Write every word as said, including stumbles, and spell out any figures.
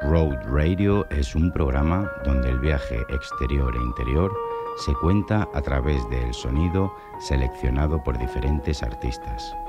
Road Radio es un programa donde el viaje exterior e interior se cuenta a través del sonido seleccionado por diferentes artistas.